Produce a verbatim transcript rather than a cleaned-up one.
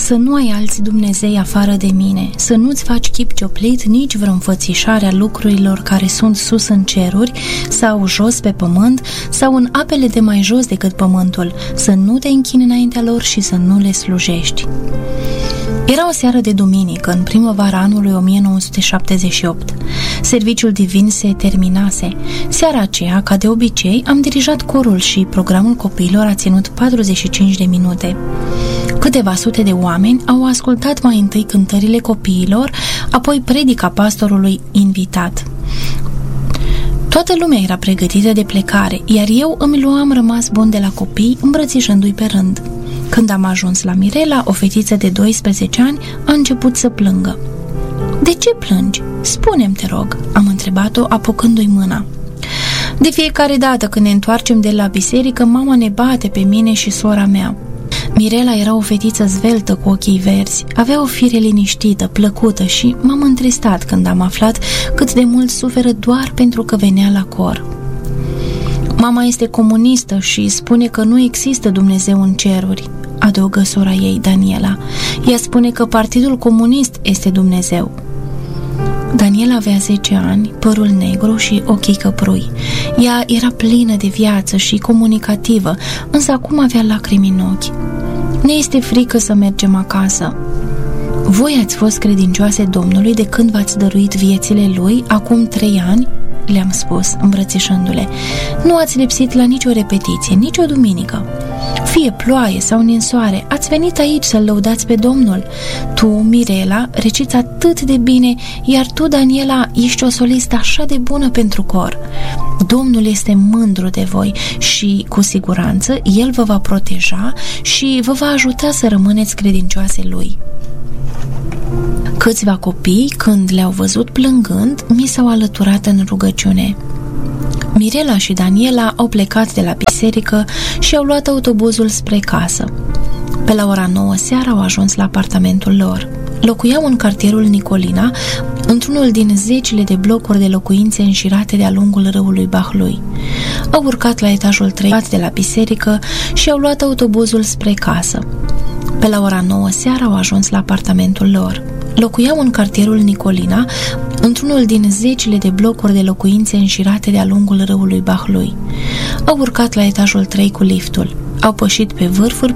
Să nu ai alți Dumnezei afară de mine, să nu-ți faci chip cioplit, nici vreo înfățișare a lucrurilor care sunt sus în ceruri sau jos pe pământ sau în apele de mai jos decât pământul, să nu te închini înaintea lor și să nu le slujești. Era o seară de duminică, în primăvara anului o mie nouă sute șaptezeci și opt. Serviciul divin se terminase. Seara aceea, ca de obicei, am dirijat corul și programul copiilor a ținut patruzeci și cinci de minute. Câteva sute de oameni au ascultat mai întâi cântările copiilor, apoi predica pastorului invitat. Toată lumea era pregătită de plecare, iar eu îmi luam rămas bun de la copii, îmbrățișându-i pe rând. Când am ajuns la Mirela, o fetiță de doisprezece ani a început să plângă. "De ce plângi? Spune-mi, te rog," am întrebat-o, apucându-i mâna. "De fiecare dată când ne întoarcem de la biserică, mama ne bate pe mine și sora mea." Mirela era o fetiță zveltă cu ochii verzi, avea o fire liniștită, plăcută și m-am întristat când am aflat cât de mult suferă doar pentru că venea la cor. "Mama este comunistă și spune că nu există Dumnezeu în ceruri," adăugă sora ei, Daniela. "Ea spune că Partidul Comunist este Dumnezeu." Daniela avea zece ani, părul negru și ochii căprui. Ea era plină de viață și comunicativă, însă acum avea lacrimi în ochi. "Ne este frică să mergem acasă." "Voi ați fost credincioase Domnului de când v-ați dăruit viețile Lui, acum trei ani?" le-am spus, îmbrățișându-le. "Nu ați lipsit la nicio repetiție, nicio duminică. Fie ploaie sau ninsoare, ați venit aici să-L lăudați pe Domnul. Tu, Mirela, reciți atât de bine, iar tu, Daniela, ești o solistă așa de bună pentru cor. Domnul este mândru de voi și, cu siguranță, El vă va proteja și vă va ajuta să rămâneți credincioase Lui." Câțiva copii, când le-au văzut plângând, mi s-au alăturat în rugăciune. Mirela și Daniela au plecat de la biserică și au luat autobuzul spre casă. Pe la ora nouă seara au ajuns la apartamentul lor. Locuiau în cartierul Nicolina, într-unul din zecile de blocuri de locuințe înșirate de-a lungul râului Bahlui. Au urcat la etajul trei de la biserică și au luat autobuzul spre casă. Pe la ora nouă seara au ajuns la apartamentul lor. Locuiau în cartierul Nicolina, într-unul din zecile de blocuri de locuințe înșirate de-a lungul râului Bahlui. Au urcat la etajul trei cu liftul. Au pășit pe vârfuri